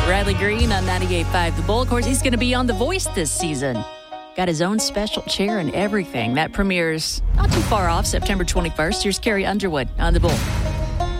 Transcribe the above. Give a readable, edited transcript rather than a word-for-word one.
Riley Green on 98.5 The Bull. Of course, he's going to be on The Voice this season. Got his own special chair and everything. That premieres not too far off, September 21st. Here's Carrie Underwood on The Bull.